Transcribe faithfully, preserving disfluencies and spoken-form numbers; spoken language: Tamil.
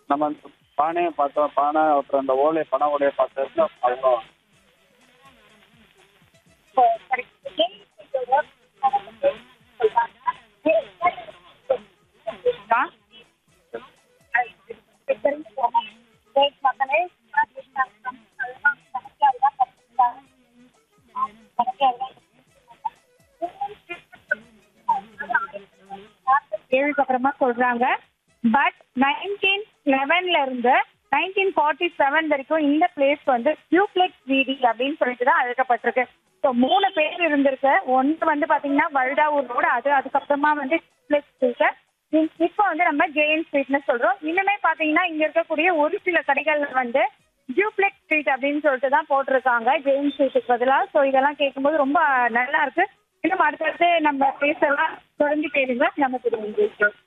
நம்ம அந்த பானையை பார்த்தோம், பானை அப்புறம் அந்த ஓலை பனை ஓலையை பார்த்தோம்னா அவ்வளோ ஏழுக்கு அப்புறமா சொல்றாங்க. பட் நைன்டீன் லெவன்ல இருந்து நைன்டீன் ஃபார்ட்டி செவன் வரைக்கும் இந்த பிளேஸ் வந்து டியூப்ளெக்ஸ் வீதி அப்படின்னு சொல்லிட்டு தான் அழைக்கப்பட்டிருக்கு. ஸோ மூணு பேர் இருந்திருக்கு. ஒன்று வந்து பாத்தீங்கன்னா வல்டாவூர் ரோடு, அது அதுக்கப்புறமா வந்து டியூப்ளெக்ஸ் ஸ்ட்ரீட். இப்போ வந்து நம்ம ஜேஎன் ஸ்ட்ரீட்னு சொல்றோம். இன்னுமே பாத்தீங்கன்னா இங்க இருக்கக்கூடிய ஒரு சில கடைகள்ல வந்து டியூப்ளெக்ஸ் ஸ்ட்ரீட் அப்படின்னு சொல்லிட்டு தான் போட்டிருக்காங்க ஜேஎன் ஸ்ட்ரீட்டுக்கு பதிலாக. ஸோ இதெல்லாம் கேட்கும்போது ரொம்ப நல்லா இருக்கு. இன்னும் அடுத்தடுத்து நம்ம பேசலாம். தொடர்ந்து கேளுங்க நம்ம திரும்ப